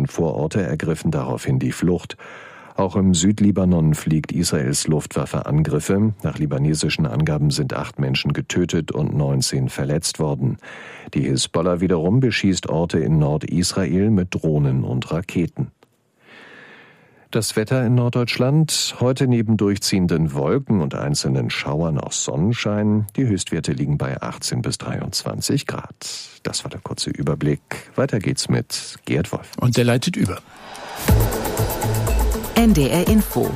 Vororte ergriffen daraufhin die Flucht. Auch im Südlibanon fliegt Israels Luftwaffe Angriffe. Nach libanesischen Angaben sind 8 Menschen getötet und 19 verletzt worden. Die Hisbollah wiederum beschießt Orte in Nordisrael mit Drohnen und Raketen. Das Wetter in Norddeutschland: heute neben durchziehenden Wolken und einzelnen Schauern auch Sonnenschein. Die Höchstwerte liegen bei 18 bis 23 Grad. Das war der kurze Überblick. Weiter geht's mit Gerd Wolf. Und der leitet über. NDR Info.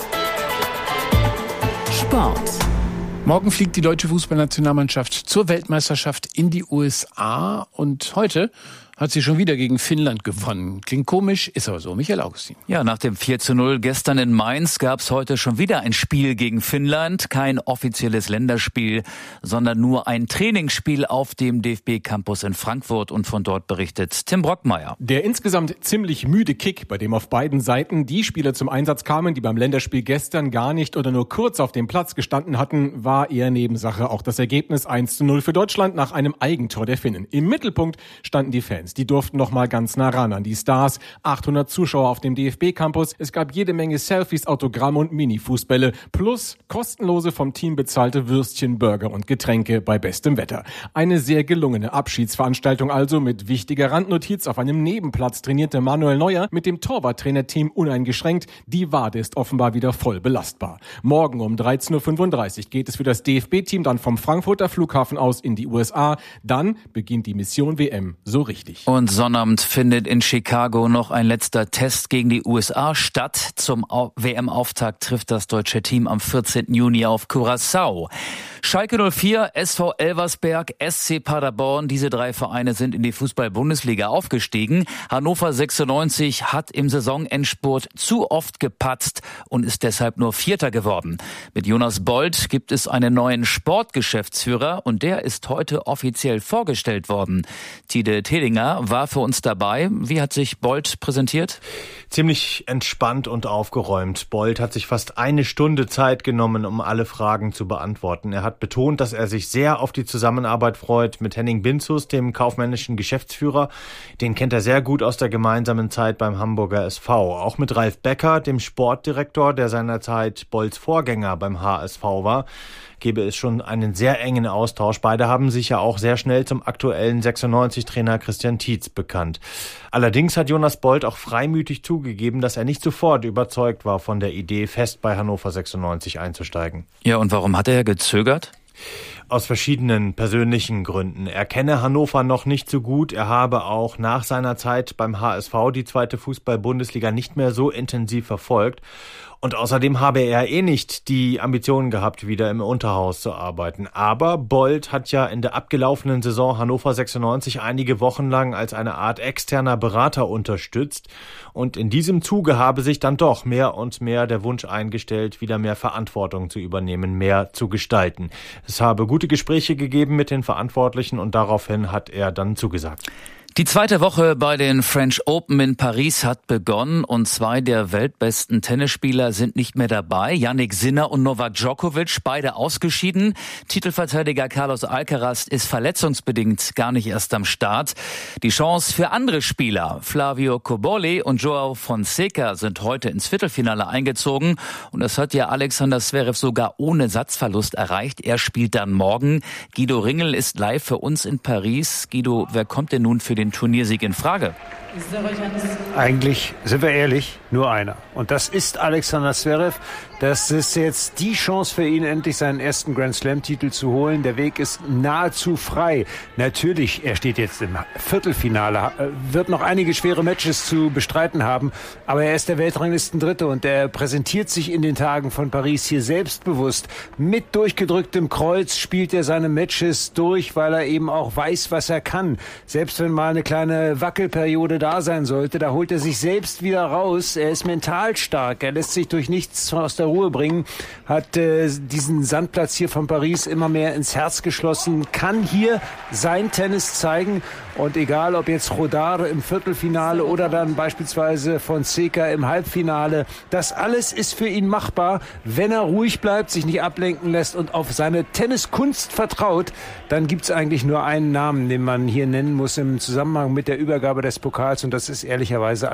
Sport. Morgen fliegt die deutsche Fußballnationalmannschaft zur Weltmeisterschaft in die USA und heute hat sie schon wieder gegen Finnland gewonnen. Klingt komisch, ist aber so. Michael Augustin. Ja, nach dem 4:0 gestern in Mainz gab es heute schon wieder ein Spiel gegen Finnland. Kein offizielles Länderspiel, sondern nur ein Trainingsspiel auf dem DFB-Campus in Frankfurt. Und von dort berichtet Tim Brockmeier. Der insgesamt ziemlich müde Kick, bei dem auf beiden Seiten die Spieler zum Einsatz kamen, die beim Länderspiel gestern gar nicht oder nur kurz auf dem Platz gestanden hatten, war eher Nebensache. Auch das Ergebnis 1:0 für Deutschland nach einem Eigentor der Finnen. Im Mittelpunkt standen die Fans. Die durften noch mal ganz nah ran an die Stars. 800 Zuschauer auf dem DFB-Campus. Es gab jede Menge Selfies, Autogramme und Mini-Fußbälle. Plus kostenlose vom Team bezahlte Würstchen, Burger und Getränke bei bestem Wetter. Eine sehr gelungene Abschiedsveranstaltung also. Mit wichtiger Randnotiz: auf einem Nebenplatz trainierte Manuel Neuer mit dem Torwarttrainerteam uneingeschränkt. Die Wade ist offenbar wieder voll belastbar. Morgen um 13:35 Uhr geht es für das DFB-Team dann vom Frankfurter Flughafen aus in die USA. Dann beginnt die Mission WM so richtig. Und Sonnabend findet in Chicago noch ein letzter Test gegen die USA statt. Zum WM-Auftakt trifft das deutsche Team am 14. Juni auf Curaçao. Schalke 04, SV Elversberg, SC Paderborn, diese 3 Vereine sind in die Fußball-Bundesliga aufgestiegen. Hannover 96 hat im Saisonendspurt zu oft gepatzt und ist deshalb nur Vierter geworden. Mit Jonas Bold gibt es einen neuen Sportgeschäftsführer und der ist heute offiziell vorgestellt worden. Tide Tedinger war für uns dabei. Wie hat sich Bold präsentiert? Ziemlich entspannt und aufgeräumt. Bold hat sich fast 1 Stunde Zeit genommen, um alle Fragen zu beantworten. Er hat betont, dass er sich sehr auf die Zusammenarbeit freut mit Henning Binzus, dem kaufmännischen Geschäftsführer. Den kennt er sehr gut aus der gemeinsamen Zeit beim Hamburger SV. Auch mit Ralf Becker, dem Sportdirektor, der seinerzeit Bolds Vorgänger beim HSV war, gäbe es schon einen sehr engen Austausch. Beide haben sich ja auch sehr schnell zum aktuellen 96-Trainer Christian Tietz bekannt. Allerdings hat Jonas Bold auch freimütig zugegeben, dass er nicht sofort überzeugt war von der Idee, fest bei Hannover 96 einzusteigen. Ja, und warum hat er gezögert? Aus verschiedenen persönlichen Gründen. Er kenne Hannover noch nicht so gut. Er habe auch nach seiner Zeit beim HSV die 2. Fußball-Bundesliga nicht mehr so intensiv verfolgt. Und außerdem habe er nicht die Ambitionen gehabt, wieder im Unterhaus zu arbeiten. Aber Bold hat ja in der abgelaufenen Saison Hannover 96 einige Wochen lang als eine Art externer Berater unterstützt. Und in diesem Zuge habe sich dann doch mehr und mehr der Wunsch eingestellt, wieder mehr Verantwortung zu übernehmen, mehr zu gestalten. Es habe gute Gespräche gegeben mit den Verantwortlichen und daraufhin hat er dann zugesagt. Die zweite Woche bei den French Open in Paris hat begonnen und 2 der weltbesten Tennisspieler sind nicht mehr dabei. Jannik Sinner und Novak Djokovic, beide ausgeschieden. Titelverteidiger Carlos Alcaraz ist verletzungsbedingt gar nicht erst am Start. Die Chance für andere Spieler, Flavio Cobolli und Joao Fonseca, sind heute ins Viertelfinale eingezogen. Und das hat ja Alexander Zverev sogar ohne Satzverlust erreicht. Er spielt dann morgen. Guido Ringel ist live für uns in Paris. Guido, wer kommt denn nun für den Turniersieg in Frage? Eigentlich, sind wir ehrlich, nur einer. Und das ist Alexander Zverev. Das ist jetzt die Chance für ihn, endlich seinen ersten Grand-Slam-Titel zu holen. Der Weg ist nahezu frei. Natürlich, er steht jetzt im Viertelfinale, wird noch einige schwere Matches zu bestreiten haben. Aber er ist der Weltranglistendritte und er präsentiert sich in den Tagen von Paris hier selbstbewusst. Mit durchgedrücktem Kreuz spielt er seine Matches durch, weil er eben auch weiß, was er kann. Selbst wenn mal eine kleine Wackelperiode da sein sollte, da holt er sich selbst wieder raus. Er ist mental stark, er lässt sich durch nichts aus der Ruhe bringen, hat diesen Sandplatz hier von Paris immer mehr ins Herz geschlossen, kann hier sein Tennis zeigen und egal ob jetzt Rodar im Viertelfinale oder dann beispielsweise Fonseca im Halbfinale, das alles ist für ihn machbar, wenn er ruhig bleibt, sich nicht ablenken lässt und auf seine Tenniskunst vertraut, dann gibt es eigentlich nur einen Namen, den man hier nennen muss im Zusammenhang mit der Übergabe des Pokals und das ist ehrlicherweise